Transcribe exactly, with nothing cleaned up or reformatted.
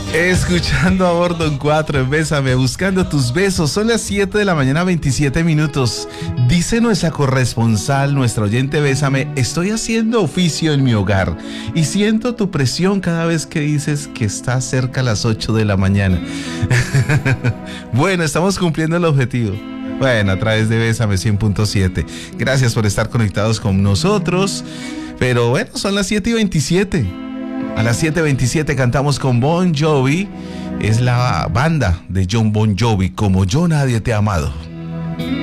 Escuchando a bordo en cuatro en Bésame, buscando tus besos. Son las siete de la mañana, veintisiete minutos. Dice nuestra corresponsal, nuestra oyente Bésame: estoy haciendo oficio en mi hogar y siento tu presión cada vez que dices que está cerca a las ocho de la mañana. Bueno, estamos cumpliendo el objetivo. Bueno, a través de Bésame cien punto siete. Gracias por estar conectados con nosotros. Pero bueno, son las siete y veintisiete. A las siete y veintisiete cantamos con Bon Jovi. Es la banda de John Bon Jovi, Como Yo Nadie Te ha Amado.